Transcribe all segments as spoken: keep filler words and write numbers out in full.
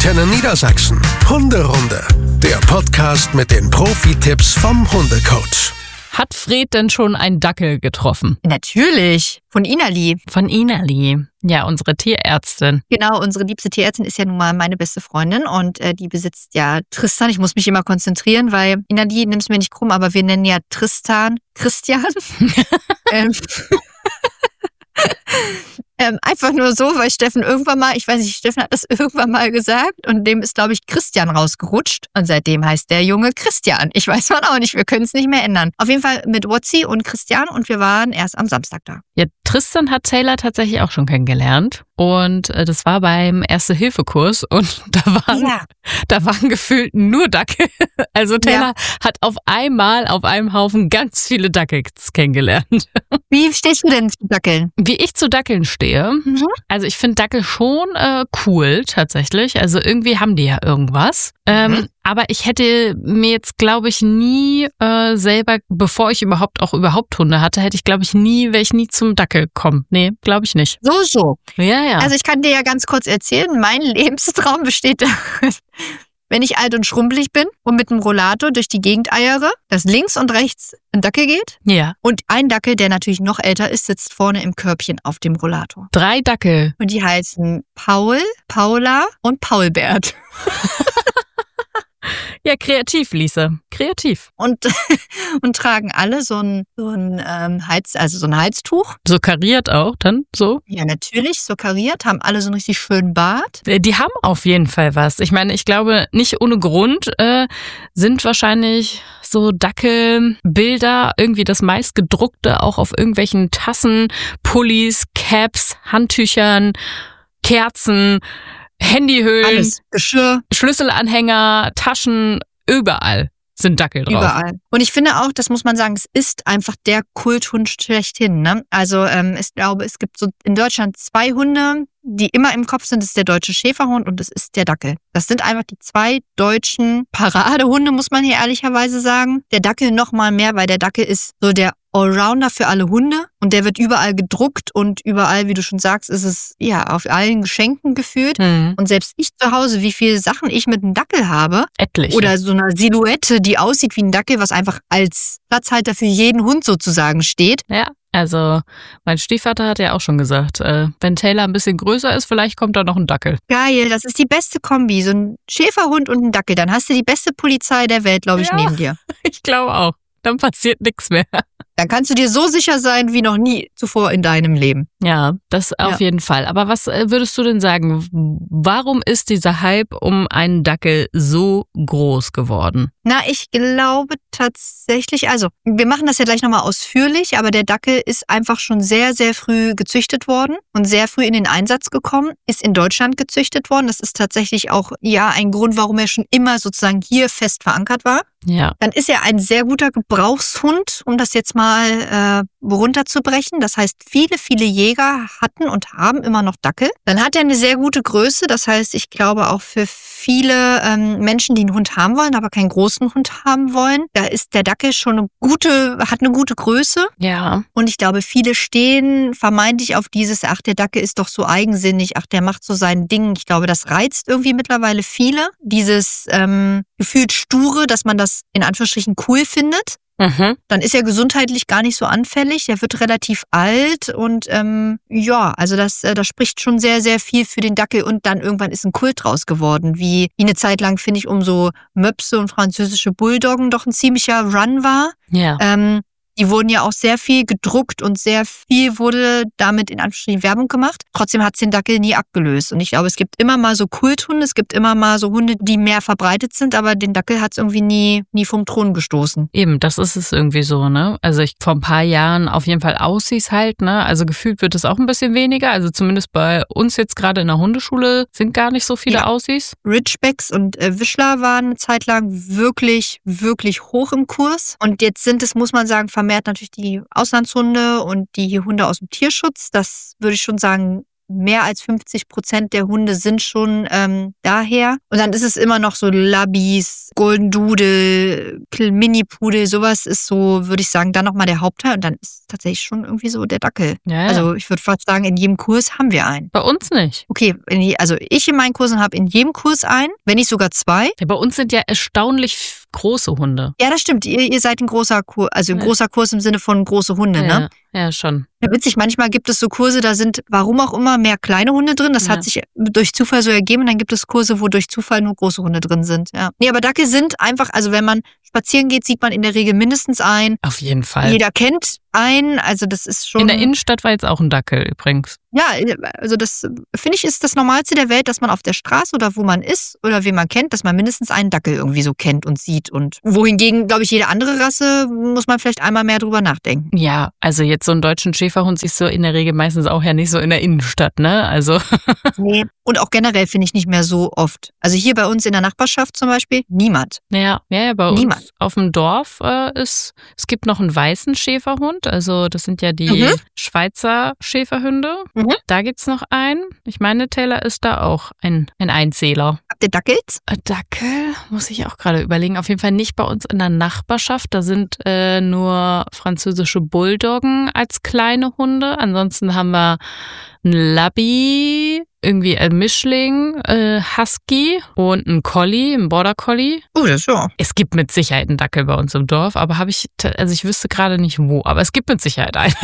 Antenne Niedersachsen. Hunderunde. Der Podcast mit den Profi-Tipps vom Hundecoach. Hat Fred denn schon einen Dackel getroffen? Natürlich. Von Inali. Von Inali. Ja, unsere Tierärztin. Genau, unsere liebste Tierärztin ist ja nun mal meine beste Freundin und äh, die besitzt ja Tristan. Ich muss mich immer konzentrieren, weil Inali, nimm's mir nicht krumm, aber wir nennen ja Tristan Christian. ähm, ähm, einfach nur so, weil Steffen irgendwann mal, ich weiß nicht, Steffen hat das irgendwann mal gesagt und dem ist, glaube ich, Christian rausgerutscht und seitdem heißt der Junge Christian. Ich weiß man auch nicht, wir können es nicht mehr ändern. Auf jeden Fall mit Wotzi und Christian und wir waren erst am Samstag da. Ja, Tristan hat Taylor tatsächlich auch schon kennengelernt und äh, das war beim Erste-Hilfe-Kurs und da waren, Ja. da waren gefühlt nur Dackel. Also Taylor Ja. hat auf einmal auf einem Haufen ganz viele Dackels kennengelernt. Wie stehst du denn zu Dackeln? Wie ich zu Dackeln stehe, Mhm. also ich finde Dackel schon äh, cool tatsächlich. Also irgendwie haben die ja irgendwas. Ähm, Mhm. aber ich hätte mir jetzt, glaube ich, nie äh, selber, bevor ich überhaupt auch überhaupt Hunde hatte, hätte ich, glaube ich, nie, wäre ich nie zum Dackel kommen. Nee, glaube ich nicht. So, so. Ja, ja. Also ich kann dir ja ganz kurz erzählen, mein Lebenstraum besteht darin, wenn ich alt und schrumpelig bin und mit einem Rollator durch die Gegend eiere, dass links und rechts ein Dackel geht ja. und ein Dackel, der natürlich noch älter ist, sitzt vorne im Körbchen auf dem Rollator. Drei Dackel. Und die heißen Paul, Paula und Paulbert. Ja, kreativ, Lisa. Kreativ. Und, und tragen alle so ein, so ein ähm, Heiz, also so ein Halstuch. So kariert auch dann so. Ja, natürlich, so kariert, haben alle so einen richtig schönen Bart. Äh, Die haben auf jeden Fall was. Ich meine, ich glaube, nicht ohne Grund äh, sind wahrscheinlich so Dackelbilder irgendwie das meistgedruckte auch auf irgendwelchen Tassen, Pullis, Caps, Handtüchern, Kerzen, Handyhüllen, Alles. Geschirr. Schlüsselanhänger, Taschen, überall sind Dackel drauf. Überall. Und ich finde auch, das muss man sagen, es ist einfach der Kulthund schlechthin. Ne? Also ähm, ich glaube, es gibt so in Deutschland zwei Hunde, die immer im Kopf sind. Das ist der deutsche Schäferhund und das ist der Dackel. Das sind einfach die zwei deutschen Paradehunde, muss man hier ehrlicherweise sagen. Der Dackel noch mal mehr, weil der Dackel ist so der Allrounder für alle Hunde und der wird überall gedruckt und überall, wie du schon sagst, ist es ja auf allen Geschenken gefühlt. Hm, Und selbst ich zu Hause, wie viele Sachen ich mit einem Dackel habe, etliche. oder so eine Silhouette, die aussieht wie ein Dackel, was einfach als Platzhalter für jeden Hund sozusagen steht. Ja, also mein Stiefvater hat ja auch schon gesagt, äh, wenn Taylor ein bisschen größer ist, vielleicht kommt da noch ein Dackel. Geil, das ist die beste Kombi. So ein Schäferhund und ein Dackel. Dann hast du die beste Polizei der Welt, glaube ich, Ja. neben dir. Ich glaube auch. Dann passiert nichts mehr. Dann kannst du dir so sicher sein wie noch nie zuvor in deinem Leben. Ja, das auf Ja. jeden Fall. Aber was äh, würdest du denn sagen? Warum ist dieser Hype um einen Dackel so groß geworden? Na, ich glaube tatsächlich, also wir machen das ja gleich nochmal ausführlich, aber der Dackel ist einfach schon sehr, sehr früh gezüchtet worden und sehr früh in den Einsatz gekommen, ist in Deutschland gezüchtet worden. Das ist tatsächlich auch ja ein Grund, warum er schon immer sozusagen hier fest verankert war. Ja. Dann ist er ein sehr guter Gebrauchshund, um das jetzt mal äh, runterzubrechen. Das heißt, viele, viele Jäger hatten und haben immer noch Dackel. Dann hat er eine sehr gute Größe. Das heißt, ich glaube auch für viele ähm, Menschen, die einen Hund haben wollen, aber keinen großen Hund haben wollen, da ist der Dackel schon eine gute, hat eine gute Größe. Ja. Und ich glaube, viele stehen vermeintlich auf dieses, ach, der Dackel ist doch so eigensinnig, ach, der macht so sein Ding. Ich glaube, das reizt irgendwie mittlerweile viele. Dieses ähm, gefühlt Sture, dass man das in Anführungsstrichen cool findet. Mhm. Dann ist er gesundheitlich gar nicht so anfällig. Er wird relativ alt und ähm, ja, also das, äh, das spricht schon sehr, sehr viel für den Dackel und dann irgendwann ist ein Kult draus geworden, wie, wie eine Zeit lang, finde ich, um so Möpse und französische Bulldoggen doch ein ziemlicher Run war. Ja. Ähm, Die wurden ja auch sehr viel gedruckt und sehr viel wurde damit in Anführungsstrichen Werbung gemacht. Trotzdem hat es den Dackel nie abgelöst. Und ich glaube, es gibt immer mal so Kulthunde, es gibt immer mal so Hunde, die mehr verbreitet sind, aber den Dackel hat es irgendwie nie, nie vom Thron gestoßen. Eben, das ist es irgendwie so, ne? Also ich vor ein paar Jahren auf jeden Fall Aussies halt, ne? Also gefühlt wird es auch ein bisschen weniger. Also zumindest bei uns jetzt gerade in der Hundeschule sind gar nicht so viele Ja. Aussies. Ridgebacks und äh, Wischler waren eine Zeit lang wirklich, wirklich hoch im Kurs. Und jetzt sind es, muss man sagen, vermehrt natürlich die Auslandshunde und die Hunde aus dem Tierschutz. Das würde ich schon sagen, mehr als fünfzig Prozent der Hunde sind schon ähm, daher. Und dann ist es immer noch so Labbies, Golden Doodle, Mini-Pudel, sowas ist so, würde ich sagen, dann nochmal der Hauptteil. Und dann ist tatsächlich schon irgendwie so der Dackel. Ja, ja. Also ich würde fast sagen, in jedem Kurs haben wir einen. Bei uns nicht. Okay, in je, also ich in meinen Kursen habe in jedem Kurs einen, wenn nicht sogar zwei. Ja, bei uns sind ja erstaunlich große Hunde. Ja, das stimmt. Ihr, ihr seid ein großer Kurs, also ein Ja. großer Kurs im Sinne von große Hunde, Ja, ne? ja, schon. Ja, witzig, manchmal gibt es so Kurse, da sind, warum auch immer, mehr kleine Hunde drin. Das Ja. hat sich durch Zufall so ergeben. Dann gibt es Kurse, wo durch Zufall nur große Hunde drin sind. Ja. Nee, aber Dackel sind einfach, also wenn man spazieren geht, sieht man in der Regel mindestens einen. Auf jeden Fall. Jeder kennt einen, also das ist schon... In der Innenstadt war jetzt auch ein Dackel übrigens. Ja, also das finde ich ist das Normalste der Welt, dass man auf der Straße oder wo man ist oder wen man kennt, dass man mindestens einen Dackel irgendwie so kennt und sieht. Und wohingegen, glaube ich, jede andere Rasse muss man vielleicht einmal mehr drüber nachdenken. Ja, also jetzt so einen deutschen Schäferhund siehst du in der Regel meistens auch ja nicht so in der Innenstadt, ne? Also Nee. Und auch generell finde ich nicht mehr so oft. Also hier bei uns in der Nachbarschaft zum Beispiel, niemand. ja, ja, ja, bei Niemand. uns auf dem Dorf äh, ist, es gibt noch einen weißen Schäferhund, also das sind ja die Mhm. Schweizer Schäferhunde. Mhm. Da gibt's noch einen. Ich meine, Taylor ist da auch ein, ein Einzähler. Habt ihr Dackels? Äh, Dackel, muss ich auch gerade überlegen. Auf jeden Fall nicht bei uns in der Nachbarschaft. Da sind äh, nur französische Bulldoggen als kleine Hunde. Ansonsten haben wir einen Labby, irgendwie ein Mischling, äh, Husky und einen Collie, einen Border Collie. Oh, das ist ja. Es gibt mit Sicherheit einen Dackel bei uns im Dorf, aber habe ich, t- also ich wüsste gerade nicht wo, aber es gibt mit Sicherheit einen.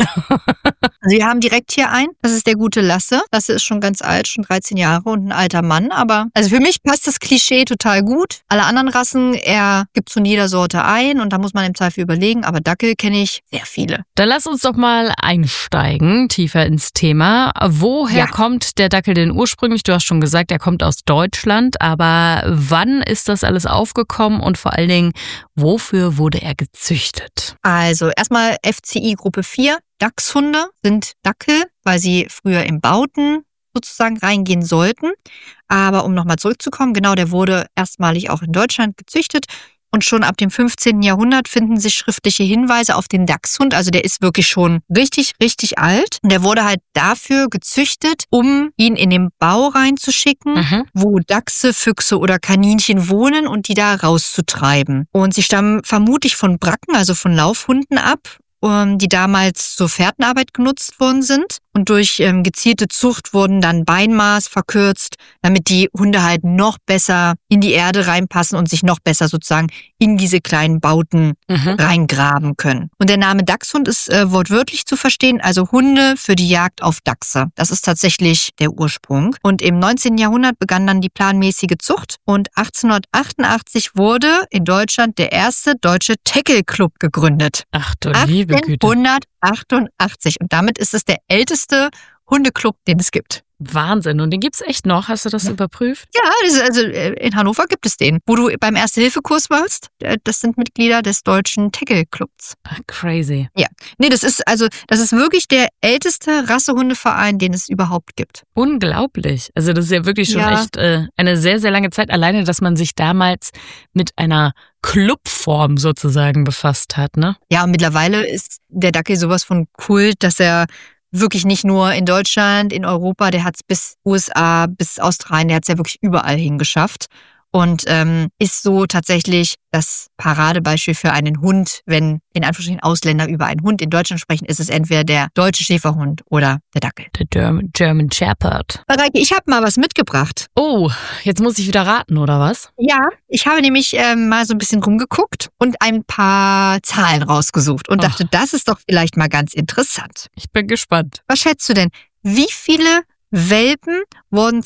Also wir haben direkt hier einen. Das ist der gute Lasse. Lasse ist schon ganz alt, schon dreizehn Jahre und ein alter Mann. Aber also für mich passt das Klischee total gut. Alle anderen Rassen, er gibt von jeder Sorte ein und da muss man im Zweifel überlegen. Aber Dackel kenne ich sehr viele. Dann lass uns doch mal einsteigen, tiefer ins Thema. Woher Ja. kommt der Dackel denn ursprünglich? Du hast schon gesagt, er kommt aus Deutschland, aber wann ist das alles aufgekommen und vor allen Dingen, wofür wurde er gezüchtet? Also erstmal F C I Gruppe vier. Dachshunde sind Dackel, weil sie früher in Bauten sozusagen reingehen sollten. Aber um nochmal zurückzukommen, genau, der wurde erstmalig auch in Deutschland gezüchtet. Und schon ab dem fünfzehnten Jahrhundert finden sich schriftliche Hinweise auf den Dachshund. Also der ist wirklich schon richtig, richtig alt. Und der wurde halt dafür gezüchtet, um ihn in den Bau reinzuschicken, Mhm. wo Dachse, Füchse oder Kaninchen wohnen und die da rauszutreiben. Und sie stammen vermutlich von Bracken, also von Laufhunden ab, ähm, die damals zur Fährtenarbeit genutzt worden sind. Und durch ähm, gezielte Zucht wurden dann Beinmaß verkürzt, damit die Hunde halt noch besser in die Erde reinpassen und sich noch besser sozusagen in diese kleinen Bauten Mhm. reingraben können. Und der Name Dachshund ist äh, wortwörtlich zu verstehen, also Hunde für die Jagd auf Dachse. Das ist tatsächlich der Ursprung. Und im neunzehnten Jahrhundert begann dann die planmäßige Zucht und achtzehnhundertachtundachtzig wurde in Deutschland der erste deutsche Tackle-Club gegründet. Ach du liebe Güte. achtzehnhundertachtundachtzig. Und damit ist es der älteste Hundeclub, den es gibt. Wahnsinn. Und den gibt's echt noch? Hast du das überprüft? Ja, das ist also äh, in Hannover gibt es den. Wo du beim Erste-Hilfe-Kurs warst, äh, das sind Mitglieder des deutschen Tackle-Clubs. Ach, crazy. Nee, das ist also, das ist wirklich der älteste Rassehundeverein, den es überhaupt gibt. Unglaublich. Also das ist ja wirklich schon Ja. echt äh, eine sehr, sehr lange Zeit. Alleine, dass man sich damals mit einer Clubform sozusagen befasst hat, ne? Ja, und mittlerweile ist der Dackel sowas von Kult, dass er wirklich nicht nur in Deutschland, in Europa, der hat es bis U S A, bis Australien, der hat es ja wirklich überall hingeschafft. Und ähm, ist so tatsächlich das Paradebeispiel für einen Hund. Wenn in Anführungsstrichen Ausländer über einen Hund in Deutschland sprechen, ist es entweder der deutsche Schäferhund oder der Dackel. Der German, German Shepherd. Mareike, ich habe mal was mitgebracht. Oh, jetzt muss ich wieder raten, oder was? Ja, ich habe nämlich ähm, mal so ein bisschen rumgeguckt und ein paar Zahlen rausgesucht und Ach. dachte, das ist doch vielleicht mal ganz interessant. Ich bin gespannt. Was schätzt du denn? Wie viele Welpen wurden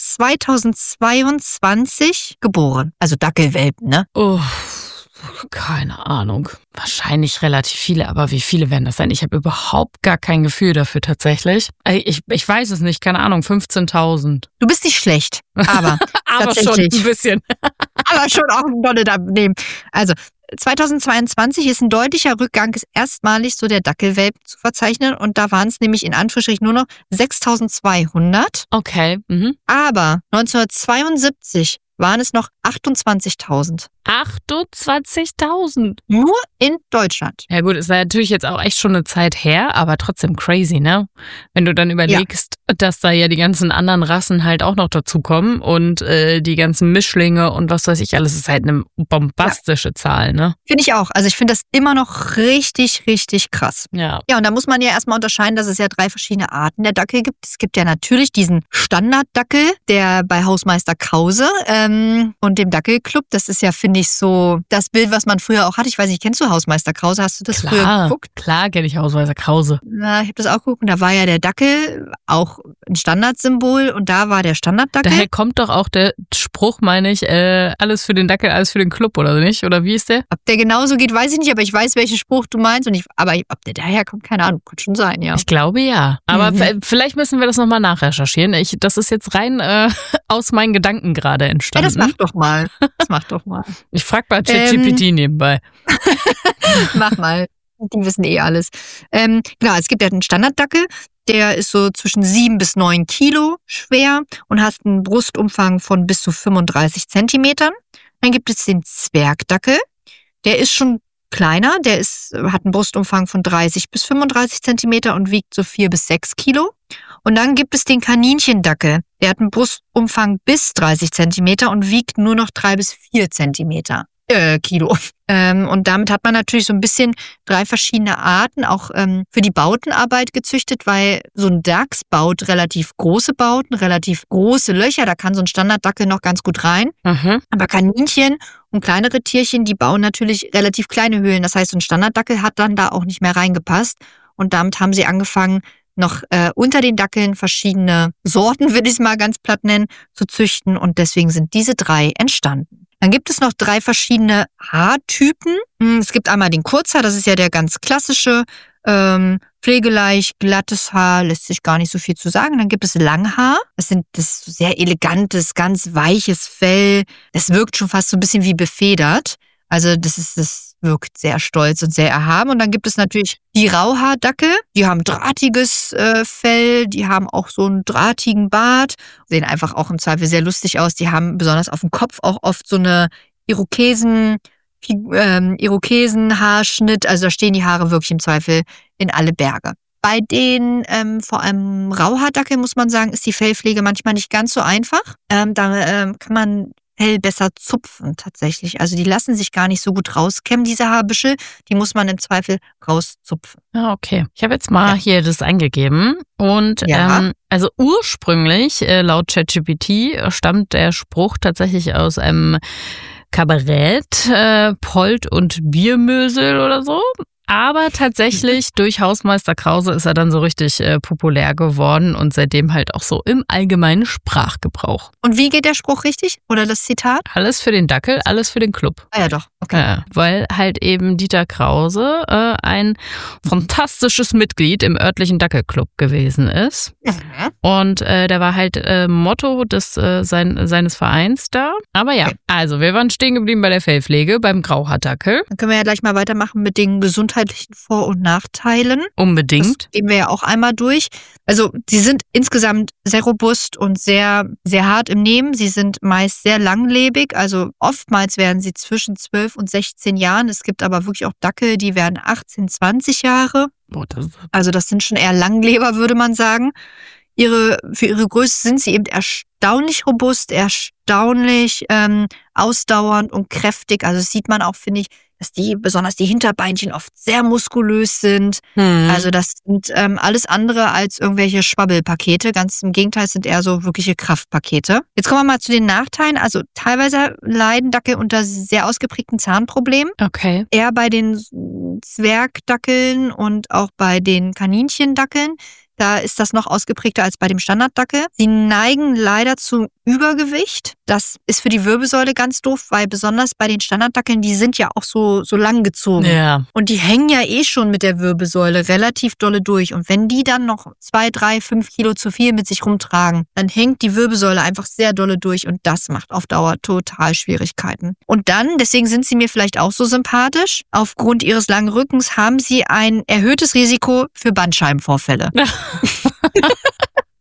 zweitausendzweiundzwanzig geboren? Also Dackelwelpen, ne? Oh, keine Ahnung. Wahrscheinlich relativ viele, aber wie viele werden das sein? Ich habe überhaupt gar kein Gefühl dafür tatsächlich. Ich, ich weiß es nicht, keine Ahnung, fünfzehntausend. Du bist nicht schlecht, aber Aber schon tatsächlich. ein bisschen. aber schon auch ein Dolle daneben. Also zweitausendzweiundzwanzig ist ein deutlicher Rückgang, ist erstmalig so der Dackelwelpen zu verzeichnen und da waren es nämlich in Anführungsstrichen nur noch sechstausendzweihundert. Okay. Mhm. Aber neunzehnhundertzweiundsiebzig waren es noch achtundzwanzigtausend. achtundzwanzigtausend? Nur in Deutschland. Ja gut, ist ja natürlich jetzt auch echt schon eine Zeit her, aber trotzdem crazy, ne? Wenn du dann überlegst, ja. dass da ja die ganzen anderen Rassen halt auch noch dazukommen und äh, die ganzen Mischlinge und was weiß ich alles, ist halt eine bombastische ja. Zahl, ne? Finde ich auch. Also ich finde das immer noch richtig, richtig krass. Ja. Ja, und da muss man ja erstmal unterscheiden, dass es ja drei verschiedene Arten der Dackel gibt. Es gibt ja natürlich diesen Standarddackel, der bei Hausmeister Krause ähm, und dem Dackelclub, das ist ja, finde ich, so das Bild, was man früher auch hatte. Ich weiß nicht, kennst du Hausmeister Krause? Hast du das klar, früher geguckt? Klar, kenne ich Hausmeister Krause. Na, ich habe das auch geguckt und da war ja der Dackel auch ein Standardsymbol und da war der Standarddackel. Daher kommt doch auch der Spruch, meine ich, äh, alles für den Dackel, alles für den Club, oder nicht? Oder wie ist der? Ob der genauso geht, weiß ich nicht, aber ich weiß, welchen Spruch du meinst. Und ich, aber ob der daher kommt, keine Ahnung, könnte schon sein, ja. Ich glaube ja. Aber Mhm. f- vielleicht müssen wir das nochmal nachrecherchieren. Ich, das ist jetzt rein äh, aus meinen Gedanken gerade Ja, entstanden. das mach doch mal. Das mach doch mal. Ich frage bei ChatGPT Ähm. nebenbei. Mach mal. Die wissen eh alles. Ähm, genau, es gibt ja den Standarddackel. Der ist so zwischen sieben bis neun Kilo schwer und hat einen Brustumfang von bis zu fünfunddreißig Zentimetern. Dann gibt es den Zwergdackel. Der ist schon kleiner. Der ist, hat einen Brustumfang von dreißig bis fünfunddreißig Zentimeter und wiegt so vier bis sechs Kilo. Und dann gibt es den Kaninchendackel. Der hat einen Brustumfang bis dreißig Zentimeter und wiegt nur noch drei bis vier Zentimeter. Äh, Kilo. Ähm, und damit hat man natürlich so ein bisschen drei verschiedene Arten auch ähm, für die Bautenarbeit gezüchtet, weil so ein Dachs baut relativ große Bauten, relativ große Löcher. Da kann so ein Standarddackel noch ganz gut rein. Mhm. Aber Kaninchen und kleinere Tierchen, die bauen natürlich relativ kleine Höhlen. Das heißt, so ein Standarddackel hat dann da auch nicht mehr reingepasst. Und damit haben sie angefangen, noch äh, unter den Dackeln verschiedene Sorten, würde ich es mal ganz platt nennen, zu züchten. Und deswegen sind diese drei entstanden. Dann gibt es noch drei verschiedene Haartypen. Es gibt einmal den Kurzhaar, das ist ja der ganz klassische, ähm, pflegeleicht, glattes Haar, lässt sich gar nicht so viel zu sagen. Dann gibt es Langhaar, das sind das sehr elegantes, ganz weiches Fell. Das wirkt schon fast so ein bisschen wie befedert. Also das ist, das wirkt sehr stolz und sehr erhaben. Und dann gibt es natürlich die Rauhaardackel. Die haben drahtiges äh, Fell, die haben auch so einen drahtigen Bart, sehen einfach auch im Zweifel sehr lustig aus. Die haben besonders auf dem Kopf auch oft so eine Irokesen, ähm, Irokesen-Haarschnitt. Also da stehen die Haare wirklich im Zweifel in alle Berge. Bei den ähm, vor allem Rauhaardackel, muss man sagen, ist die Fellpflege manchmal nicht ganz so einfach. Ähm, da ähm, kann man Fell besser zupfen tatsächlich. Also die lassen sich gar nicht so gut rauskämmen, diese Haarbüschel. Die muss man im Zweifel rauszupfen. Ah, okay. Ich habe jetzt mal Ja. hier das eingegeben und Ja. ähm, also ursprünglich äh, laut ChatGPT äh, stammt der Spruch tatsächlich aus einem Kabarett, äh, Polt und Biermösel oder so. Aber tatsächlich durch Hausmeister Krause ist er dann so richtig äh, populär geworden und seitdem halt auch so im allgemeinen Sprachgebrauch. Und wie geht der Spruch richtig? Oder das Zitat? Alles für den Dackel, alles für den Club. Ah ja, doch. Okay. Ja, weil halt eben Dieter Krause äh, ein fantastisches Mitglied im örtlichen Dackelclub gewesen ist. Mhm. Und äh, der war halt äh, Motto des, äh, sein, seines Vereins da. Aber ja, Okay. also wir waren stehen geblieben bei der Fellpflege, beim Grauhaardackel. Dann können wir ja gleich mal weitermachen mit den gesundheitlichen Vor- und Nachteilen. Unbedingt. Das gehen wir ja auch einmal durch. Also sie sind insgesamt sehr robust und sehr, sehr hart im Nehmen. Sie sind meist sehr langlebig. Also oftmals werden sie zwischen zwölf und sechzehn Jahren. Es gibt aber wirklich auch Dackel, die werden achtzehn, zwanzig Jahre. Oh, das, Also das sind schon eher Langleber, würde man sagen. Ihre, für ihre Größe sind sie eben erstaunlich robust, erstaunlich ähm, ausdauernd und kräftig. Also das sieht man auch, finde ich, dass die, besonders die Hinterbeinchen, oft sehr muskulös sind. hm. Also das sind ähm, alles andere als irgendwelche Schwabbelpakete. Ganz im Gegenteil, es sind eher so wirkliche Kraftpakete. Jetzt kommen wir mal zu den Nachteilen. Also teilweise leiden Dackel unter sehr ausgeprägten Zahnproblemen. Okay. Eher bei den Zwergdackeln und auch bei den Kaninchendackeln. Da ist das noch ausgeprägter als bei dem Standarddackel. Sie neigen leider zum Übergewicht. Das ist für die Wirbelsäule ganz doof, weil besonders bei den Standarddackeln, die sind ja auch so, so lang gezogen. Ja. Und die hängen ja eh schon mit der Wirbelsäule relativ dolle durch. Und wenn die dann noch zwei, drei, fünf Kilo zu viel mit sich rumtragen, dann hängt die Wirbelsäule einfach sehr dolle durch und das macht auf Dauer total Schwierigkeiten. Und dann, deswegen sind sie mir vielleicht auch so sympathisch, aufgrund ihres langen Rückens haben sie ein erhöhtes Risiko für Bandscheibenvorfälle.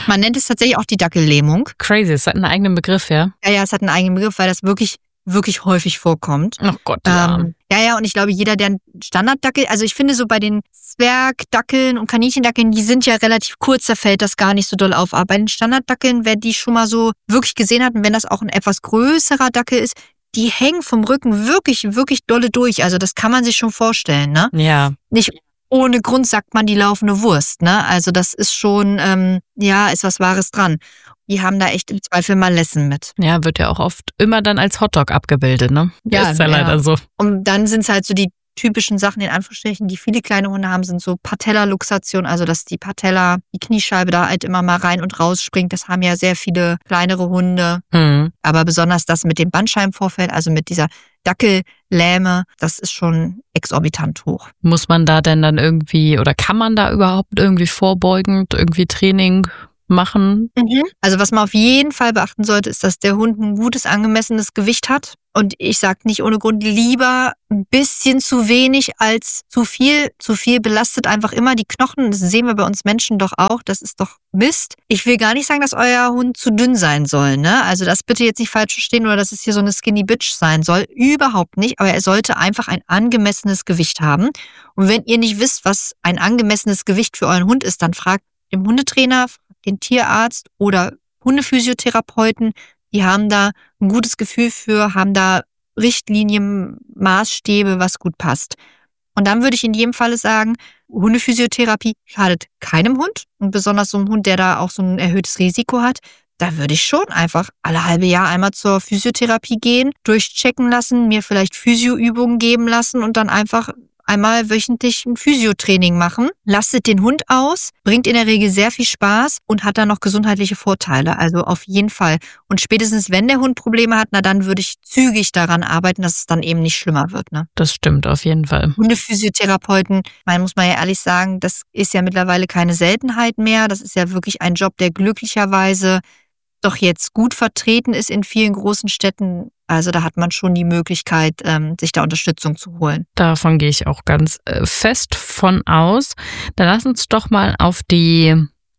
Man nennt es tatsächlich auch die Dackellähmung. Crazy, es hat einen eigenen Begriff, ja? Ja, ja, es hat einen eigenen Begriff, weil das wirklich, wirklich häufig vorkommt. Oh Gott, ja. Ähm, ja, ja, und ich glaube, jeder, der einen Standarddackel, also ich finde so bei den Zwergdackeln und Kaninchendackeln, die sind ja relativ kurz, da fällt das gar nicht so doll auf. Aber bei den Standarddackeln, wer die schon mal so wirklich gesehen hat, und wenn das auch ein etwas größerer Dackel ist, die hängen vom Rücken wirklich, wirklich dolle durch. Also das kann man sich schon vorstellen, ne? Ja. Nicht ohne Grund sagt man die laufende Wurst, ne? Also das ist schon, ähm, ja, ist was Wahres dran. Die haben da echt im Zweifel mal Lessen mit. Ja, wird ja auch oft immer dann als Hotdog abgebildet, ne? Ja, ist ja, ja leider so. Und dann sind es halt so die typischen Sachen, in Anführungsstrichen, die viele kleine Hunde haben, sind so Patella-Luxation, also dass die Patella, die Kniescheibe da halt immer mal rein und raus springt. Das haben ja sehr viele kleinere Hunde. Mhm. Aber besonders das mit dem Bandscheibenvorfall, also mit dieser Dackellähme, das ist schon exorbitant hoch. Muss man da denn dann irgendwie, oder kann man da überhaupt irgendwie vorbeugend irgendwie Training machen? Mhm. Also was man auf jeden Fall beachten sollte, ist, dass der Hund ein gutes, angemessenes Gewicht hat. Und ich sage nicht ohne Grund, lieber ein bisschen zu wenig als zu viel. Zu viel belastet einfach immer die Knochen. Das sehen wir bei uns Menschen doch auch. Das ist doch Mist. Ich will gar nicht sagen, dass euer Hund zu dünn sein soll, ne? Also das bitte jetzt nicht falsch verstehen oder dass es hier so eine Skinny Bitch sein soll. Überhaupt nicht. Aber er sollte einfach ein angemessenes Gewicht haben. Und wenn ihr nicht wisst, was ein angemessenes Gewicht für euren Hund ist, dann fragt den Hundetrainer, den Tierarzt oder Hundephysiotherapeuten. Die haben da ein gutes Gefühl für, haben da Richtlinien, Maßstäbe, was gut passt. Und dann würde ich in jedem Falle sagen, Hundephysiotherapie schadet keinem Hund. Und besonders so einem Hund, der da auch so ein erhöhtes Risiko hat. Da würde ich schon einfach alle halbe Jahr einmal zur Physiotherapie gehen, durchchecken lassen, mir vielleicht Physioübungen geben lassen und dann einfach einmal wöchentlich ein Physiotraining machen. Lastet den Hund aus, bringt in der Regel sehr viel Spaß und hat dann noch gesundheitliche Vorteile. Also auf jeden Fall. Und spätestens, wenn der Hund Probleme hat, na dann würde ich zügig daran arbeiten, dass es dann eben nicht schlimmer wird. Ne? Das stimmt auf jeden Fall. Hundephysiotherapeuten, man muss man ja ehrlich sagen, das ist ja mittlerweile keine Seltenheit mehr. Das ist ja wirklich ein Job, der glücklicherweise doch jetzt gut vertreten ist in vielen großen Städten. Also da hat man schon die Möglichkeit, ähm, sich da Unterstützung zu holen. Davon gehe ich auch ganz äh, fest von aus. Dann lass uns doch mal auf die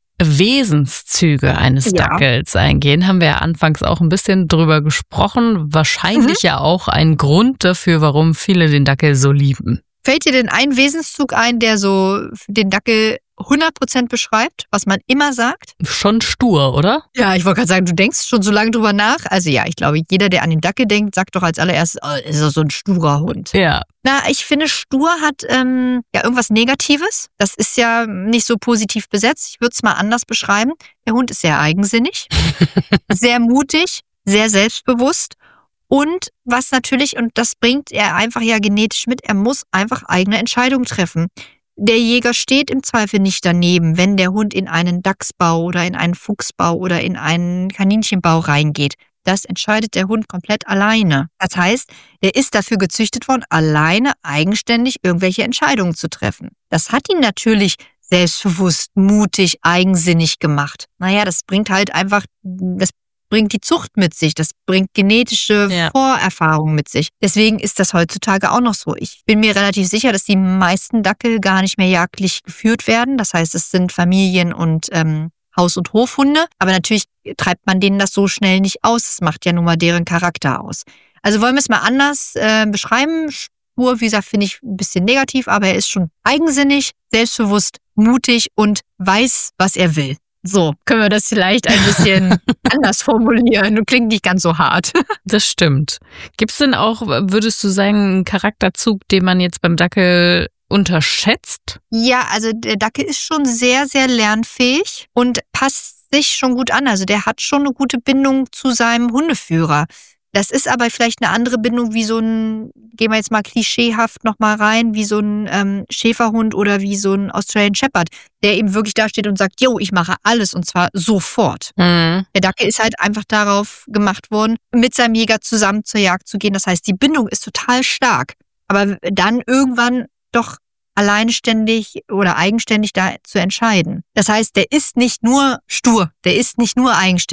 Wesenszüge eines Ja. Dackels eingehen. Haben wir ja anfangs auch ein bisschen drüber gesprochen. Wahrscheinlich ja auch ein Grund dafür, warum viele den Dackel so lieben. Fällt dir denn ein Wesenszug ein, der so den Dackel hundert Prozent beschreibt, was man immer sagt? Schon stur, oder? Ja, ich wollte gerade sagen, du denkst schon so lange drüber nach. Also ja, ich glaube, jeder, der an den Dackel denkt, sagt doch als allererstes, oh, ist er so ein sturer Hund. Ja. Na, ich finde, stur hat ähm, ja irgendwas Negatives. Das ist ja nicht so positiv besetzt. Ich würde es mal anders beschreiben. Der Hund ist sehr eigensinnig, sehr mutig, sehr selbstbewusst. Und was natürlich, und das bringt er einfach ja genetisch mit, er muss einfach eigene Entscheidungen treffen. Der Jäger steht im Zweifel nicht daneben, wenn der Hund in einen Dachsbau oder in einen Fuchsbau oder in einen Kaninchenbau reingeht. Das entscheidet der Hund komplett alleine. Das heißt, er ist dafür gezüchtet worden, alleine eigenständig irgendwelche Entscheidungen zu treffen. Das hat ihn natürlich selbstbewusst, mutig, eigensinnig gemacht. Naja, das bringt halt einfach, das bringt die Zucht mit sich, das bringt genetische Ja. Vorerfahrungen mit sich. Deswegen ist das heutzutage auch noch so. Ich bin mir relativ sicher, dass die meisten Dackel gar nicht mehr jagdlich geführt werden. Das heißt, es sind Familien- und ähm, Haus- und Hofhunde. Aber natürlich treibt man denen das so schnell nicht aus. Das macht ja nun mal deren Charakter aus. Also wollen wir es mal anders äh, beschreiben. Stur, wie gesagt, finde ich ein bisschen negativ, aber er ist schon eigensinnig, selbstbewusst, mutig und weiß, was er will. So, können wir das vielleicht ein bisschen anders formulieren und klingt nicht ganz so hart. Das stimmt. Gibt es denn auch, würdest du sagen, einen Charakterzug, den man jetzt beim Dackel unterschätzt? Ja, also der Dackel ist schon sehr, sehr lernfähig und passt sich schon gut an. Also der hat schon eine gute Bindung zu seinem Hundeführer. Das ist aber vielleicht eine andere Bindung wie so ein, gehen wir jetzt mal klischeehaft nochmal rein, wie so ein ähm, Schäferhund oder wie so ein Australian Shepherd, der eben wirklich da steht und sagt, jo, ich mache alles und zwar sofort. Mhm. Der Dackel ist halt einfach darauf gemacht worden, mit seinem Jäger zusammen zur Jagd zu gehen. Das heißt, die Bindung ist total stark. Aber dann irgendwann doch alleinständig oder eigenständig da zu entscheiden. Das heißt, der ist nicht nur stur, der ist nicht nur eigenständig.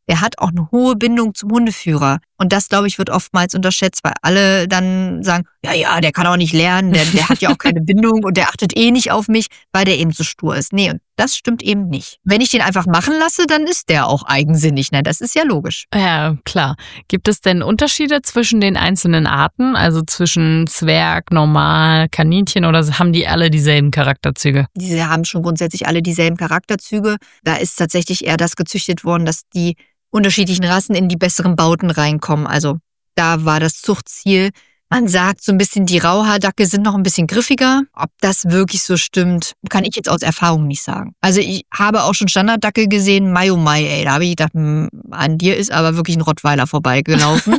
der hat auch eine hohe Bindung zum Hundeführer. Und das, glaube ich, wird oftmals unterschätzt, weil alle dann sagen, ja, ja, der kann auch nicht lernen, der, der hat ja auch keine Bindung und der achtet eh nicht auf mich, weil der eben so stur ist. Nee, und das stimmt eben nicht. Wenn ich den einfach machen lasse, dann ist der auch eigensinnig. Ne? Das ist ja logisch. Ja, klar. Gibt es denn Unterschiede zwischen den einzelnen Arten, also zwischen Zwerg, Normal, Kaninchen, oder haben die alle dieselben Charakterzüge? Diese haben schon grundsätzlich alle dieselben Charakterzüge. Da ist tatsächlich eher das gezüchtet worden, dass die unterschiedlichen Rassen in die besseren Bauten reinkommen. Also da war das Zuchtziel. Man sagt so ein bisschen, die Rauhaardackel sind noch ein bisschen griffiger. Ob das wirklich so stimmt, kann ich jetzt aus Erfahrung nicht sagen. Also ich habe auch schon Standarddackel gesehen, Mai oh Mai, ey. Da habe ich gedacht, an dir ist aber wirklich ein Rottweiler vorbeigelaufen.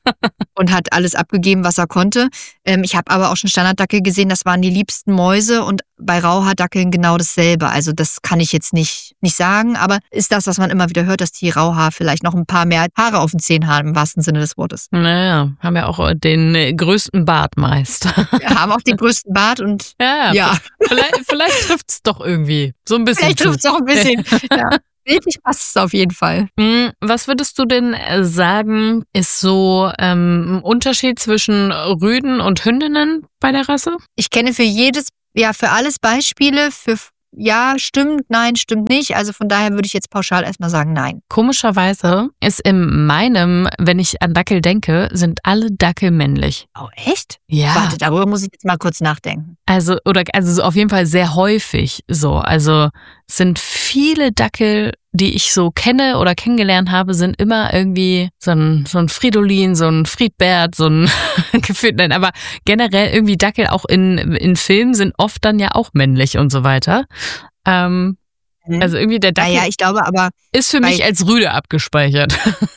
Und hat alles abgegeben, was er konnte. Ähm, ich habe aber auch schon Standarddackel gesehen, das waren die liebsten Mäuse, und bei Rauhaardackeln genau dasselbe. Also das kann ich jetzt nicht, nicht sagen, aber ist das, was man immer wieder hört, dass die Rauhaar vielleicht noch ein paar mehr Haare auf den Zehen haben, im wahrsten Sinne des Wortes. Naja, haben ja auch den größten Bart meist. Wir haben auch den größten Bart und ja, ja. Vielleicht, vielleicht trifft es doch irgendwie so ein bisschen. Vielleicht trifft es auch ein bisschen, ja. Wirklich passt es auf jeden Fall. Was würdest du denn sagen, ist so ähm, ein Unterschied zwischen Rüden und Hündinnen bei der Rasse? Ich kenne für jedes, ja, für alles Beispiele, für ja, stimmt, nein, stimmt nicht. Also von daher würde ich jetzt pauschal erstmal sagen, nein. Komischerweise ist in meinem, wenn ich an Dackel denke, sind alle Dackel männlich. Oh, echt? Ja. Warte, darüber muss ich jetzt mal kurz nachdenken. Also, oder, also so auf jeden Fall sehr häufig so. Also, es sind viele Dackel, die ich so kenne oder kennengelernt habe, sind immer irgendwie so ein, so ein Fridolin, so ein Friedbert, so ein Gefühl, nein, aber generell irgendwie Dackel auch in, in Filmen sind oft dann ja auch männlich und so weiter. Ähm, Also irgendwie der Dackel ja, ja, ich glaube aber ist für mich als Rüde abgespeichert.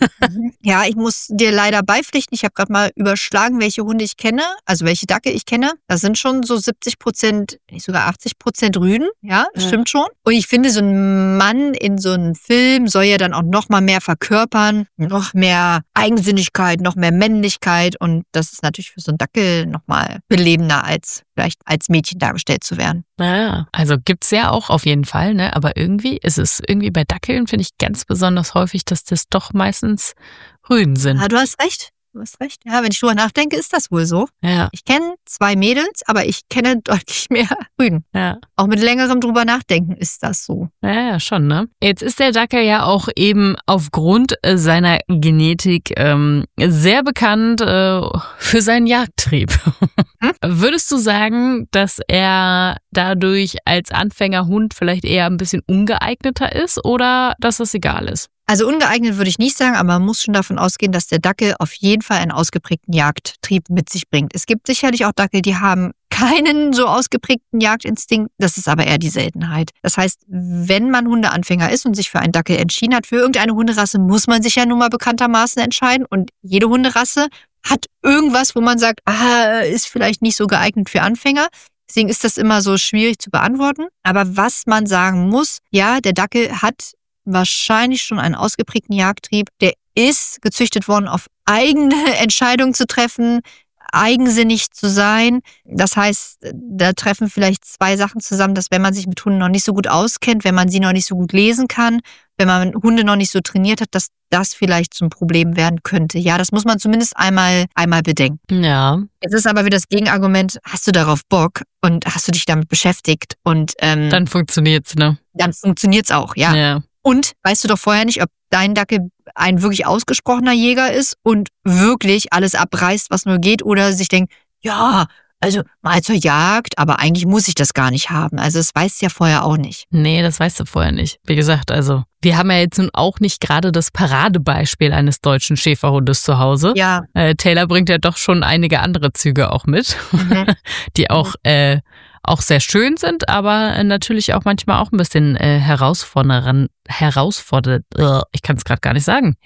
Ja, ich muss dir leider beipflichten. Ich habe gerade mal überschlagen, welche Hunde ich kenne, also welche Dackel ich kenne. Das sind schon so siebzig Prozent, nicht sogar achtzig Prozent Rüden. Ja, das ja. stimmt schon. Und ich finde, so ein Mann in so einem Film soll ja dann auch noch mal mehr verkörpern, noch mehr Eigensinnigkeit, noch mehr Männlichkeit. Und das ist natürlich für so einen Dackel noch mal belebender, als vielleicht als Mädchen dargestellt zu werden. Naja, also gibt's ja auch auf jeden Fall, ne? Aber irgendwie ist es irgendwie bei Dackeln, finde ich ganz besonders häufig, dass das doch meistens Rüden sind. Ja, du hast recht. Du hast recht. Ja, wenn ich drüber nachdenke, ist das wohl so. Ja. Ich kenne zwei Mädels, aber ich kenne deutlich mehr Rüden. Ja. Auch mit längerem drüber nachdenken ist das so. Ja, ja, schon, ne? Jetzt ist der Dackel ja auch eben aufgrund seiner Genetik ähm, sehr bekannt äh, für seinen Jagdtrieb. Hm? Würdest du sagen, dass er dadurch als Anfängerhund vielleicht eher ein bisschen ungeeigneter ist oder dass das egal ist? Also ungeeignet würde ich nicht sagen, aber man muss schon davon ausgehen, dass der Dackel auf jeden Fall einen ausgeprägten Jagdtrieb mit sich bringt. Es gibt sicherlich auch Dackel, die haben keinen so ausgeprägten Jagdinstinkt. Das ist aber eher die Seltenheit. Das heißt, wenn man Hundeanfänger ist und sich für einen Dackel entschieden hat, für irgendeine Hunderasse, muss man sich ja nun mal bekanntermaßen entscheiden. Und jede Hunderasse hat irgendwas, wo man sagt, ah, ist vielleicht nicht so geeignet für Anfänger. Deswegen ist das immer so schwierig zu beantworten. Aber was man sagen muss, ja, der Dackel hat wahrscheinlich schon einen ausgeprägten Jagdtrieb. Der ist gezüchtet worden, auf eigene Entscheidungen zu treffen, eigensinnig zu sein. Das heißt, da treffen vielleicht zwei Sachen zusammen, dass wenn man sich mit Hunden noch nicht so gut auskennt, wenn man sie noch nicht so gut lesen kann, wenn man Hunde noch nicht so trainiert hat, dass das vielleicht zum Problem werden könnte. Ja, das muss man zumindest einmal, einmal bedenken. Ja. Jetzt ist aber wieder das Gegenargument, hast du darauf Bock und hast du dich damit beschäftigt und ähm, dann funktioniert's, ne? Dann funktioniert's auch, ja. Ja. Und weißt du doch vorher nicht, ob dein Dackel ein wirklich ausgesprochener Jäger ist und wirklich alles abreißt, was nur geht, oder sich denkt, ja, also mal zur Jagd, aber eigentlich muss ich das gar nicht haben. Also das weißt du ja vorher auch nicht. Nee, das weißt du vorher nicht. Wie gesagt, also wir haben ja jetzt nun auch nicht gerade das Paradebeispiel eines deutschen Schäferhundes zu Hause. Ja. Äh, Taylor bringt ja doch schon einige andere Züge auch mit, mhm. die auch äh, auch sehr schön sind, aber natürlich auch manchmal auch ein bisschen äh, herausfordernd, herausfordert, uh, ich kann es gerade gar nicht sagen,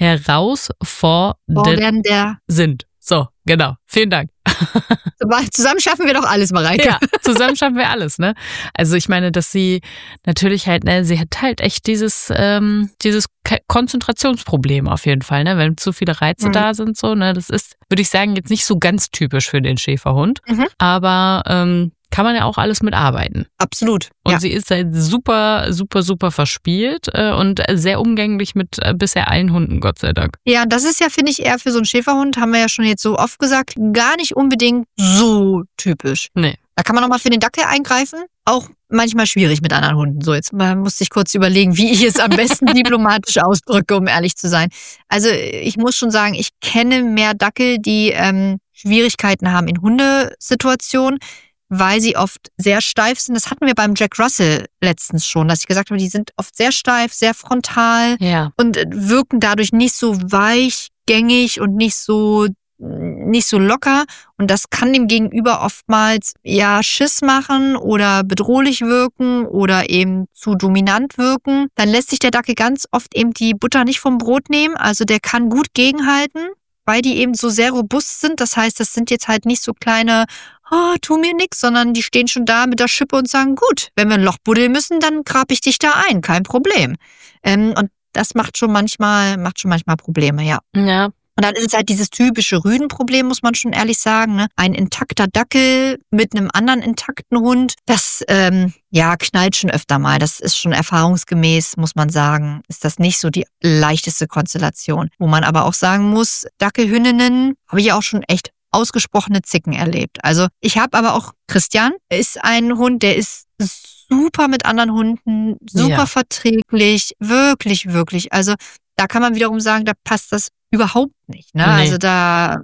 herausfordernd sind. So, genau. Vielen Dank. Zusammen schaffen wir doch alles, Mareike. Ja, zusammen schaffen wir alles, ne? Also ich meine, dass sie natürlich halt, ne, sie hat halt echt dieses, ähm, dieses Konzentrationsproblem auf jeden Fall, ne? Wenn zu viele Reize mhm. da sind, so, ne? Das ist, würde ich sagen, jetzt nicht so ganz typisch für den Schäferhund, mhm. aber ähm, kann man ja auch alles mitarbeiten. Absolut. Und ja. sie ist halt super, super, super verspielt äh, und sehr umgänglich mit äh, bisher allen Hunden, Gott sei Dank. Ja, das ist ja, finde ich, eher für so einen Schäferhund, haben wir ja schon jetzt so oft gesagt, gar nicht unbedingt so typisch. Nee. Da kann man nochmal für den Dackel eingreifen. Auch manchmal schwierig mit anderen Hunden. So, jetzt musste ich kurz überlegen, wie ich es am besten diplomatisch ausdrücke, um ehrlich zu sein. Also ich muss schon sagen, ich kenne mehr Dackel, die ähm, Schwierigkeiten haben in Hundesituationen, weil sie oft sehr steif sind. Das hatten wir beim Jack Russell letztens schon, dass ich gesagt habe, die sind oft sehr steif, sehr frontal ja. und wirken dadurch nicht so weichgängig und nicht so nicht so locker. Und das kann dem Gegenüber oftmals ja Schiss machen oder bedrohlich wirken oder eben zu dominant wirken. Dann lässt sich der Dackel ganz oft eben die Butter nicht vom Brot nehmen. Also der kann gut gegenhalten, weil die eben so sehr robust sind. Das heißt, das sind jetzt halt nicht so kleine, oh, tu mir nix, sondern die stehen schon da mit der Schippe und sagen, gut, wenn wir ein Loch buddeln müssen, dann grab ich dich da ein, kein Problem. Ähm, und das macht schon manchmal, macht schon manchmal Probleme, ja. Ja. Und dann ist es halt dieses typische Rüdenproblem, muss man schon ehrlich sagen. Ne? Ein intakter Dackel mit einem anderen intakten Hund, das ähm, ja knallt schon öfter mal. Das ist schon erfahrungsgemäß, muss man sagen, ist das nicht so die leichteste Konstellation. Wo man aber auch sagen muss, Dackelhündinnen habe ich auch schon echt ausgesprochene Zicken erlebt. Also ich habe aber auch, Christian ist ein Hund, der ist super mit anderen Hunden, super Ja. verträglich, wirklich, wirklich. Also da kann man wiederum sagen, da passt das überhaupt nicht. Ne? Nee. Also da,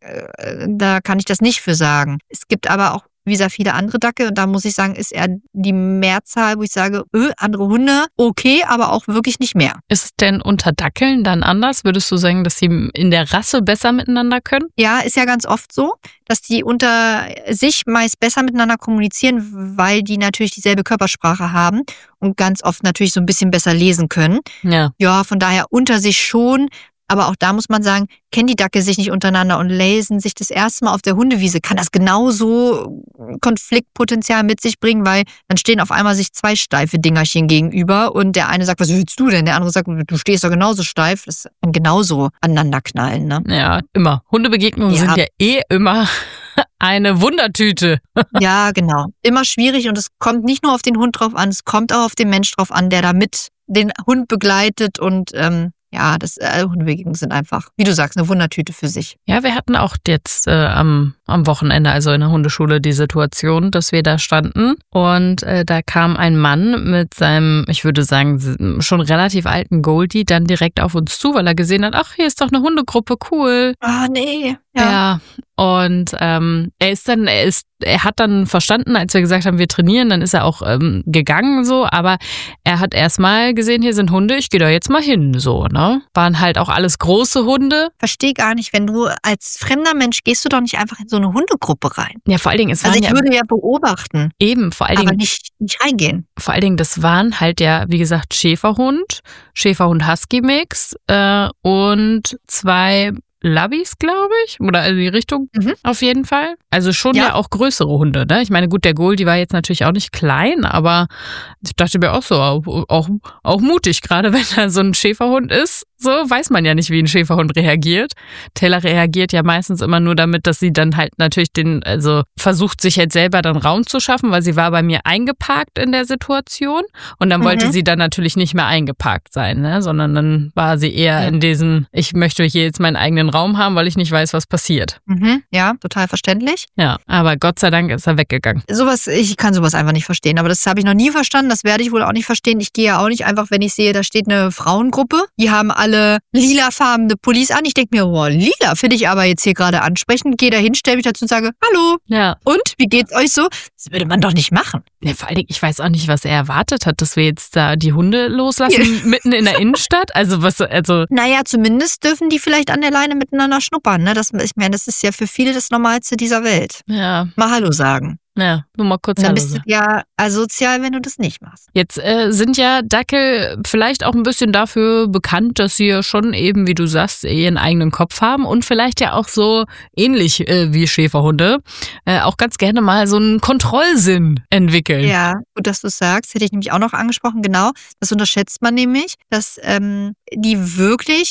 äh, da kann ich das nicht für sagen. Es gibt aber auch wie gesagt viele andere Dackel und da muss ich sagen, ist eher die Mehrzahl, wo ich sage, öh, andere Hunde, okay, aber auch wirklich nicht mehr. Ist es denn unter Dackeln dann anders? Würdest du sagen, dass sie in der Rasse besser miteinander können? Ja, ist ja ganz oft so, dass die unter sich meist besser miteinander kommunizieren, weil die natürlich dieselbe Körpersprache haben und ganz oft natürlich so ein bisschen besser lesen können. Ja. Ja, von daher unter sich schon. Aber auch da muss man sagen, kennen die Dackel sich nicht untereinander und lesen sich das erste Mal auf der Hundewiese, kann das genauso Konfliktpotenzial mit sich bringen, weil dann stehen auf einmal sich zwei steife Dingerchen gegenüber und der eine sagt, was willst du denn? Der andere sagt, du stehst doch genauso steif. Das kann genauso aneinander knallen, ne? Ja, immer. Hundebegegnungen Ja. sind ja eh immer eine Wundertüte. Ja, genau. Immer schwierig und es kommt nicht nur auf den Hund drauf an, es kommt auch auf den Mensch drauf an, der da mit den Hund begleitet und ähm, ja, das äh, Hundebegegnungen sind einfach, wie du sagst, eine Wundertüte für sich. Ja, wir hatten auch jetzt äh, am, am Wochenende, also in der Hundeschule, die Situation, dass wir da standen und äh, da kam ein Mann mit seinem, ich würde sagen, schon relativ alten Goldie dann direkt auf uns zu, weil er gesehen hat, ach, hier ist doch eine Hundegruppe, cool. Ah, nee. Ja. Ja. Und ähm, er ist dann, er ist, er hat dann verstanden, als wir gesagt haben, wir trainieren, dann ist er auch ähm, gegangen so, aber er hat erstmal gesehen, hier sind Hunde, ich gehe da jetzt mal hin, so, ne? Waren halt auch alles große Hunde. Verstehe gar nicht, wenn du als fremder Mensch gehst du doch nicht einfach in so eine Hundegruppe rein. Ja, vor allen Dingen, es waren Also ich ja würde ja beobachten, eben, vor allen aber Dingen, nicht, nicht reingehen. vor allen Dingen, das waren halt ja, wie gesagt, Schäferhund, Schäferhund-Husky-Mix äh, und zwei Labbies, glaube ich, oder in die Richtung Mhm. auf jeden Fall. Also schon ja. Ja. auch größere Hunde, ne? Ich meine, gut, der Goldie war jetzt natürlich auch nicht klein, aber ich dachte mir auch so, auch, auch, auch mutig, gerade wenn da so ein Schäferhund ist, so weiß man ja nicht, wie ein Schäferhund reagiert. Taylor reagiert ja meistens immer nur damit, dass sie dann halt natürlich den, also versucht sich jetzt selber dann Raum zu schaffen, weil sie war bei mir eingeparkt in der Situation und dann Mhm. wollte sie dann natürlich nicht mehr eingeparkt sein, ne? Sondern dann war sie eher Ja. in diesem, ich möchte hier jetzt meinen eigenen Raum haben, weil ich nicht weiß, was passiert. Mhm. Ja, total verständlich. Ja, aber Gott sei Dank ist er weggegangen. Sowas, ich kann sowas einfach nicht verstehen. Aber das habe ich noch nie verstanden. Das werde ich wohl auch nicht verstehen. Ich gehe ja auch nicht einfach, wenn ich sehe, da steht eine Frauengruppe. Die haben alle lilafarbene Pullis an. Ich denke mir, boah, lila finde ich aber jetzt hier gerade ansprechend. Gehe da hin, stelle mich dazu und sage, hallo. Ja. Und, wie geht's euch so? Das würde man doch nicht machen. Ja, vor allen Dingen, ich weiß auch nicht, was er erwartet hat, dass wir jetzt da die Hunde loslassen, mitten in der Innenstadt. Also was, also. Naja, zumindest dürfen die vielleicht an der Leine miteinander schnuppern. Ne? Das, ich meine, das ist ja für viele das Normalste dieser Welt. Ja, Mal Hallo sagen. ja, nur mal kurz Und dann Hallo bist du sagen. ja asozial, wenn du das nicht machst. Jetzt äh, sind ja Dackel vielleicht auch ein bisschen dafür bekannt, dass sie ja schon eben, wie du sagst, ihren eigenen Kopf haben und vielleicht ja auch so ähnlich äh, wie Schäferhunde äh, auch ganz gerne mal so einen Kontrollsinn entwickeln. Ja, gut, dass du es sagst. Hätte ich nämlich auch noch angesprochen. Genau, das unterschätzt man nämlich, dass ähm, die wirklich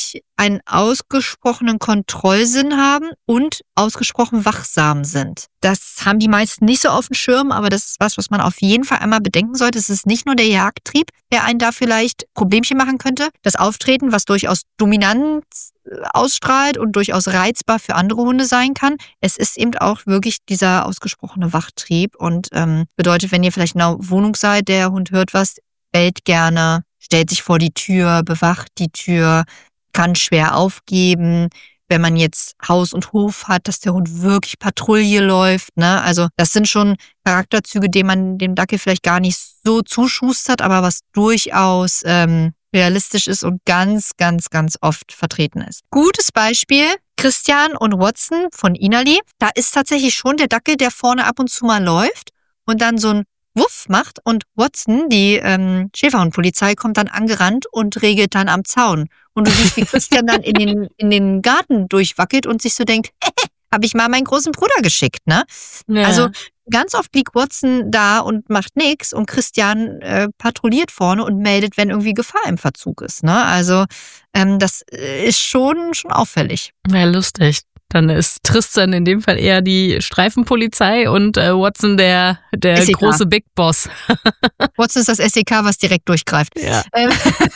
einen ausgesprochenen Kontrollsinn haben und ausgesprochen wachsam sind. Das haben die meisten nicht so auf dem Schirm, aber das ist was, was man auf jeden Fall einmal bedenken sollte. Es ist nicht nur der Jagdtrieb, der einen da vielleicht Problemchen machen könnte. Das Auftreten, was durchaus Dominanz ausstrahlt und durchaus reizbar für andere Hunde sein kann. Es ist eben auch wirklich dieser ausgesprochene Wachtrieb und ähm, bedeutet, wenn ihr vielleicht in einer Wohnung seid, der Hund hört was, bellt gerne, stellt sich vor die Tür, bewacht die Tür, kann schwer aufgeben. Wenn man jetzt Haus und Hof hat, dass der Hund wirklich Patrouille läuft, ne? Also das sind schon Charakterzüge, die man dem Dackel vielleicht gar nicht so zuschustert, aber was durchaus ähm, realistisch ist und ganz, ganz, ganz oft vertreten ist. Gutes Beispiel, Christian und Watson von Inali. Da ist tatsächlich schon der Dackel, der vorne ab und zu mal läuft und dann so ein Wuff macht und Watson, die ähm, Schäferhundpolizei, kommt dann angerannt und regelt dann am Zaun. Und du siehst, wie Christian dann in den, in den Garten durchwackelt und sich so denkt, habe ich mal meinen großen Bruder geschickt, ne? Ja. Also ganz oft liegt Watson da und macht nichts und Christian äh, patrouilliert vorne und meldet, wenn irgendwie Gefahr im Verzug ist, ne? Also ähm, das ist schon, schon auffällig. Ja, lustig. Dann ist Tristan in dem Fall eher die Streifenpolizei und äh, Watson der, der S E K. große Big Boss. Watson ist das S E K, was direkt durchgreift. Ja. Ähm,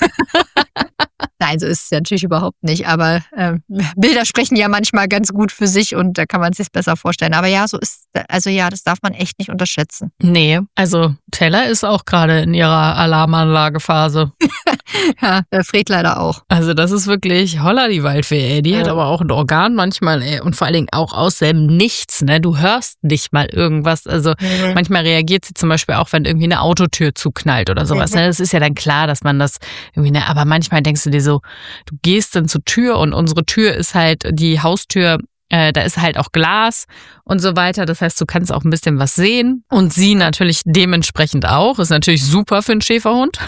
Nein, so ist es ja natürlich überhaupt nicht. Aber ähm, Bilder sprechen ja manchmal ganz gut für sich und da kann man es sich besser vorstellen. Aber ja, so ist, also ja, das darf man echt nicht unterschätzen. Nee, also Teller ist auch gerade in ihrer Alarmanlagephase. Ja, der Fred leider auch. Also das ist wirklich holla die Waldfee, ey. Die Ja. hat aber auch ein Organ manchmal, ey. Und vor allen Dingen auch aus dem Nichts, ne? Du hörst nicht mal irgendwas. Also Mhm. manchmal reagiert sie zum Beispiel auch, wenn irgendwie eine Autotür zuknallt oder sowas. Mhm. Ne? Das ist ja dann klar, dass man das irgendwie, ne? Aber manchmal denkst du dir so, du gehst dann zur Tür und unsere Tür ist halt die Haustür, äh, da ist halt auch Glas und so weiter. Das heißt, du kannst auch ein bisschen was sehen. Und sie natürlich dementsprechend auch. Ist natürlich super für einen Schäferhund.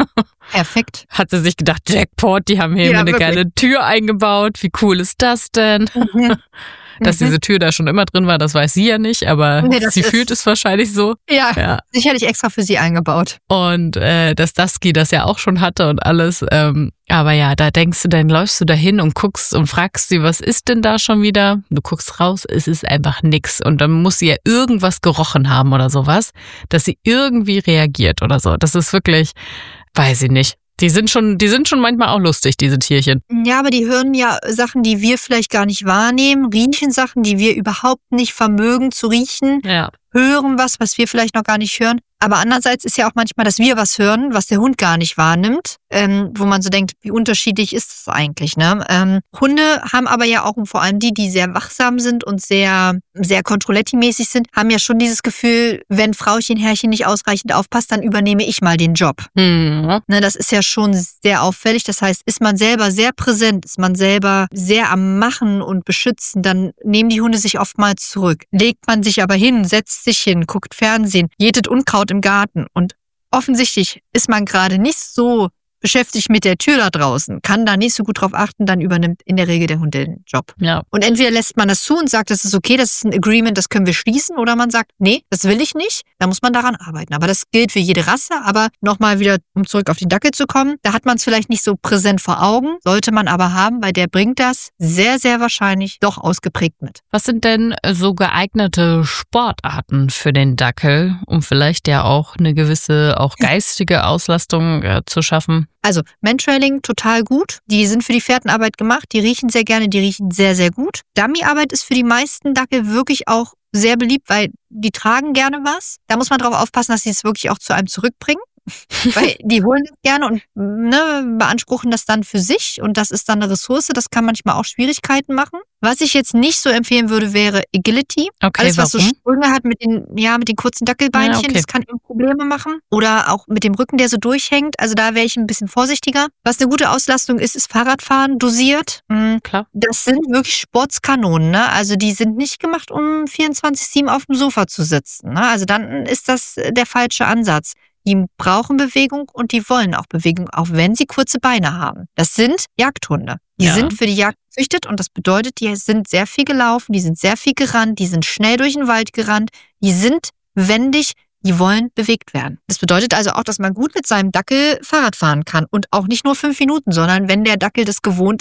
Perfekt. Hat sie sich gedacht, Jackpot, die haben hier Ja, mir eine wirklich. geile Tür eingebaut. Wie cool ist das denn? Mhm. Dass Mhm. diese Tür da schon immer drin war, das weiß sie ja nicht, aber Nee, das sie ist- fühlt es wahrscheinlich so. Ja, Ja. sicherlich extra für sie eingebaut. Und äh, dass Dusky das ja auch schon hatte und alles. Ähm, aber ja, da denkst du, dann läufst du da hin und guckst und fragst sie, was ist denn da schon wieder? Du guckst raus, es ist einfach nix. Und dann muss sie ja irgendwas gerochen haben oder sowas, dass sie irgendwie reagiert oder so. Das ist wirklich, weiß ich nicht. Die sind schon, die sind schon manchmal auch lustig, diese Tierchen. Ja, aber die hören ja Sachen, die wir vielleicht gar nicht wahrnehmen, riechen Sachen, die wir überhaupt nicht vermögen zu riechen, Ja. hören was, was wir vielleicht noch gar nicht hören. Aber andererseits ist ja auch manchmal, dass wir was hören, was der Hund gar nicht wahrnimmt, ähm, wo man so denkt, wie unterschiedlich ist das eigentlich, ne? Ähm, Hunde haben aber ja auch, und vor allem die, die sehr wachsam sind und sehr, sehr Controletti-mäßig sind, haben ja schon dieses Gefühl, wenn Frauchen, Herrchen nicht ausreichend aufpasst, dann übernehme ich mal den Job. Hm. Ne, das ist ja schon sehr auffällig. Das heißt, ist man selber sehr präsent, ist man selber sehr am Machen und Beschützen, dann nehmen die Hunde sich oftmals zurück. Legt man sich aber hin, setzt sich hin, guckt Fernsehen, jätet Unkraut im Garten und offensichtlich ist man gerade nicht so beschäftigt mit der Tür da draußen, kann da nicht so gut drauf achten, dann übernimmt in der Regel der Hund den Job. Ja. Und entweder lässt man das zu und sagt, das ist okay, das ist ein Agreement, das können wir schließen, oder man sagt, nee, das will ich nicht, da muss man daran arbeiten. Aber das gilt für jede Rasse, aber nochmal wieder, um zurück auf den Dackel zu kommen, da hat man es vielleicht nicht so präsent vor Augen, sollte man aber haben, weil der bringt das sehr, sehr wahrscheinlich doch ausgeprägt mit. Was sind denn so geeignete Sportarten für den Dackel, um vielleicht ja auch eine gewisse, auch geistige Auslastung äh, zu schaffen? Also Mantrailing total gut. Die sind für die Fährtenarbeit gemacht. Die riechen sehr gerne, die riechen sehr, sehr gut. Dummyarbeit ist für die meisten Dackel wirklich auch sehr beliebt, weil die tragen gerne was. Da muss man drauf aufpassen, dass sie es wirklich auch zu einem zurückbringen. Weil die holen das gerne und ne, beanspruchen das dann für sich und das ist dann eine Ressource. Das kann manchmal auch Schwierigkeiten machen. Was ich jetzt nicht so empfehlen würde, wäre Agility. Okay, Alles, was warum? so Sprünge hat mit den, ja, mit den kurzen Dackelbeinchen, Ja, okay. das kann eben Probleme machen. Oder auch mit dem Rücken, der so durchhängt. Also da wäre ich ein bisschen vorsichtiger. Was eine gute Auslastung ist, ist Fahrradfahren dosiert. Mhm. Klar. Das sind wirklich Sportskanonen, ne? Also die sind nicht gemacht, um vierundzwanzig sieben auf dem Sofa zu sitzen, ne? Also dann ist das der falsche Ansatz. Die brauchen Bewegung und die wollen auch Bewegung, auch wenn sie kurze Beine haben. Das sind Jagdhunde. Die Ja. sind für die Jagd gezüchtet und das bedeutet, die sind sehr viel gelaufen, die sind sehr viel gerannt, die sind schnell durch den Wald gerannt, die sind wendig, die wollen bewegt werden. Das bedeutet also auch, dass man gut mit seinem Dackel Fahrrad fahren kann und auch nicht nur fünf Minuten, sondern wenn der Dackel das gewohnt ist,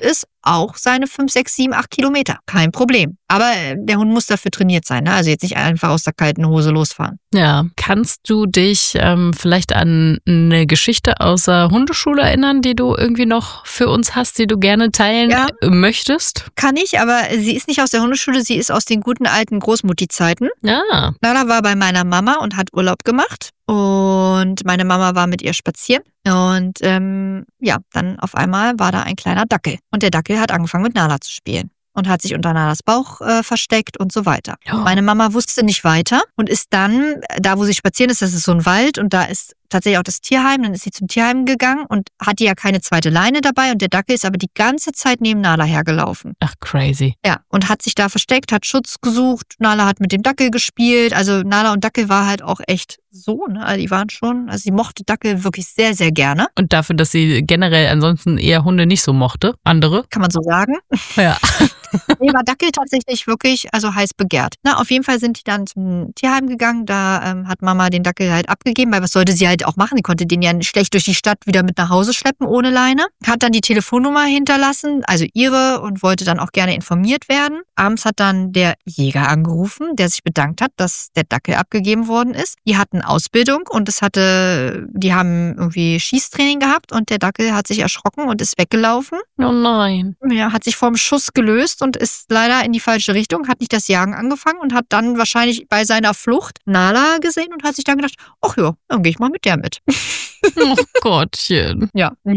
auch seine fünf, sechs, sieben, acht Kilometer. Kein Problem. Aber der Hund muss dafür trainiert sein, ne? Also jetzt nicht einfach aus der kalten Hose losfahren. Ja, kannst du dich ähm, vielleicht an eine Geschichte aus der Hundeschule erinnern, die du irgendwie noch für uns hast, die du gerne teilen Ja. möchtest? Kann ich, aber sie ist nicht aus der Hundeschule, sie ist aus den guten alten Großmutti-Zeiten. Ja. Nala war bei meiner Mama und hat Urlaub gemacht. Und meine Mama war mit ihr spazieren. Und ähm, ja, dann auf einmal war da ein kleiner Dackel. Und der Dackel hat angefangen mit Nala zu spielen. Und hat sich unter Nalas Bauch äh, versteckt und so weiter. Oh. Meine Mama wusste nicht weiter und ist dann, da wo sie spazieren ist, das ist so ein Wald und da ist tatsächlich auch das Tierheim, dann ist sie zum Tierheim gegangen und hatte ja keine zweite Leine dabei und der Dackel ist aber die ganze Zeit neben Nala hergelaufen. Ach, crazy. Ja, und hat sich da versteckt, hat Schutz gesucht, Nala hat mit dem Dackel gespielt, also Nala und Dackel war halt auch echt so, ne, also die waren schon, also sie mochte Dackel wirklich sehr, sehr gerne. Und dafür, dass sie generell ansonsten eher Hunde nicht so mochte, andere? Kann man so sagen. Ja. Nee, war Dackel tatsächlich wirklich, also heiß begehrt. Na, auf jeden Fall sind die dann zum Tierheim gegangen. Da ähm, hat Mama den Dackel halt abgegeben, weil was sollte sie halt auch machen? Die konnte den ja schlecht durch die Stadt wieder mit nach Hause schleppen ohne Leine. Hat dann die Telefonnummer hinterlassen, also ihre, und wollte dann auch gerne informiert werden. Abends hat dann der Jäger angerufen, der sich bedankt hat, dass der Dackel abgegeben worden ist. Die hatten Ausbildung und es hatte, die haben irgendwie Schießtraining gehabt und der Dackel hat sich erschrocken und ist weggelaufen. Oh nein. Ja, hat sich vom Schuss gelöst und ist leider in die falsche Richtung, hat nicht das Jagen angefangen und hat dann wahrscheinlich bei seiner Flucht Nala gesehen und hat sich dann gedacht, ach ja, dann gehe ich mal mit der mit. Oh Gottchen. Ja,